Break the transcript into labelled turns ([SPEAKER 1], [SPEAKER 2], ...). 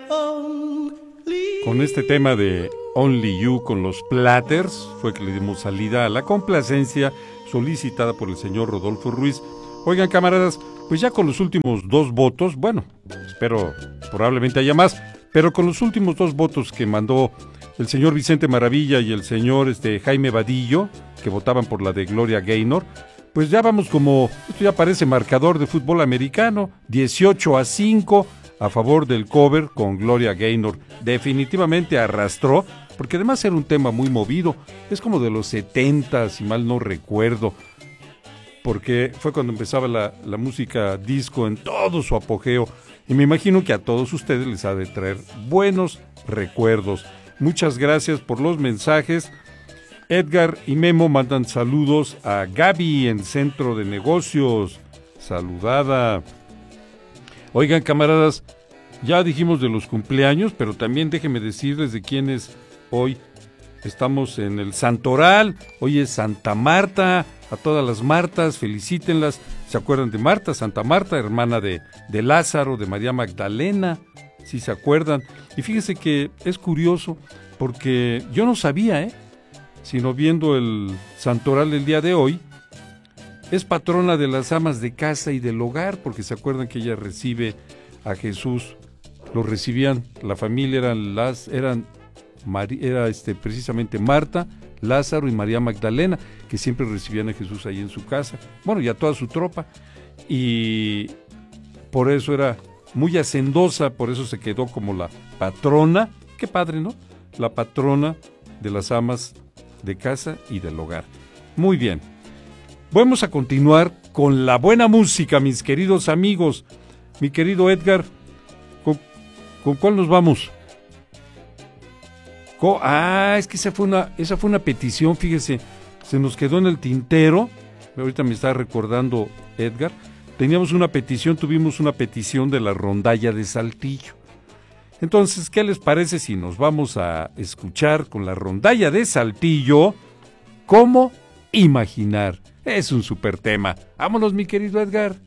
[SPEAKER 1] Con este tema de Only You con los Platters fue que le dimos salida a la complacencia solicitada por el señor Rodolfo Ruiz. Oigan, camaradas, pues ya con los últimos 2 votos, bueno, espero probablemente haya más, pero con los últimos 2 votos que mandó el señor Vicente Maravilla y el señor Jaime Vadillo, que votaban por la de Gloria Gaynor, pues ya vamos como, esto ya parece marcador de fútbol americano, 18-5 a favor del cover con Gloria Gaynor. Definitivamente arrastró, porque además era un tema muy movido, es como de los 70, si mal no recuerdo, porque fue cuando empezaba la música disco en todo su apogeo, y me imagino que a todos ustedes les ha de traer buenos recuerdos. Muchas gracias por los mensajes. Edgar y Memo mandan saludos a Gaby en Centro de Negocios. Saludada. Oigan, camaradas, ya dijimos de los cumpleaños, pero también déjenme decirles de quiénes hoy estamos en el Santoral. Hoy es Santa Marta. A todas las Martas, felicítenlas. ¿Se acuerdan de Marta? Santa Marta, hermana de Lázaro, de María Magdalena. ¿Sí se acuerdan? Y fíjense que es curioso, porque yo no sabía, sino viendo el Santoral del día de hoy, es patrona de las amas de casa y del hogar, porque se acuerdan que ella recibe a Jesús, lo recibían, la familia era precisamente Marta, Lázaro y María Magdalena, que siempre recibían a Jesús ahí en su casa, bueno, y a toda su tropa, y por eso era muy hacendosa, por eso se quedó como la patrona, qué padre, ¿no? La patrona de las amas de casa y del hogar. Muy bien, vamos a continuar con la buena música, mis queridos amigos. Mi querido Edgar, ¿con cuál nos vamos? Es que esa fue una petición, fíjese, se nos quedó en el tintero, ahorita me está recordando Edgar, tuvimos una petición de la rondalla de Saltillo. Entonces, ¿qué les parece si nos vamos a escuchar con la rondalla de Saltillo? ¿Cómo imaginar? Es un súper tema. Vámonos, mi querido Edgar.